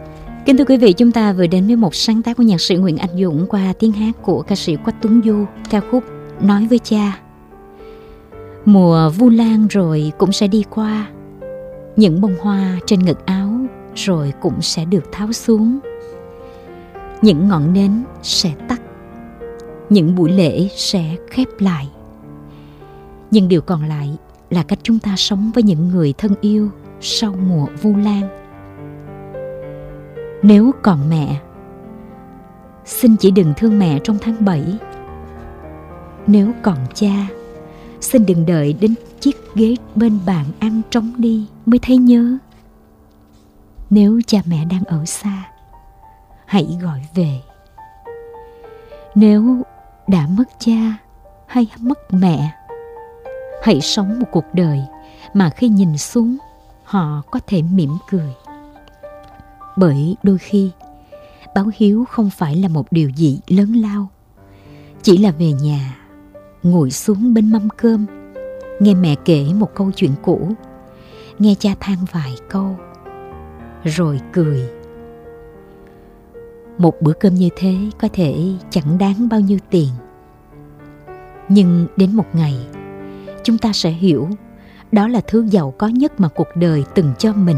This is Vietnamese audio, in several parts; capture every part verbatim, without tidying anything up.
Kính thưa quý vị, chúng ta vừa đến với một sáng tác của nhạc sĩ Nguyễn Anh Dũng qua tiếng hát của ca sĩ Quách Tuấn Du, ca khúc Nói với cha. Mùa vu lan rồi cũng sẽ đi qua, những bông hoa trên ngực áo rồi cũng sẽ được tháo xuống. Những ngọn nến sẽ tắt, những buổi lễ sẽ khép lại. Nhưng điều còn lại là cách chúng ta sống với những người thân yêu sau mùa vu lan. Nếu còn mẹ, xin chỉ đừng thương mẹ trong tháng bảy. Nếu còn cha, xin đừng đợi đến chiếc ghế bên bàn ăn trống đi mới thấy nhớ. Nếu cha mẹ đang ở xa, hãy gọi về. Nếu đã mất cha hay mất mẹ, hãy sống một cuộc đời mà khi nhìn xuống họ có thể mỉm cười. Bởi đôi khi báo hiếu không phải là một điều gì lớn lao, chỉ là về nhà, ngồi xuống bên mâm cơm, nghe mẹ kể một câu chuyện cũ, nghe cha than vài câu, rồi cười. Một bữa cơm như thế có thể chẳng đáng bao nhiêu tiền, nhưng đến một ngày chúng ta sẽ hiểu đó là thứ giàu có nhất mà cuộc đời từng cho mình.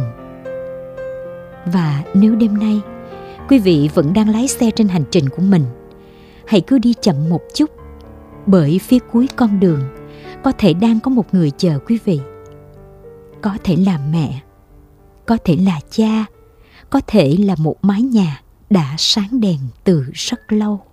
Và nếu đêm nay quý vị vẫn đang lái xe trên hành trình của mình, hãy cứ đi chậm một chút, bởi phía cuối con đường có thể đang có một người chờ quý vị. Có thể là mẹ, có thể là cha, có thể là một mái nhà đã sáng đèn từ rất lâu.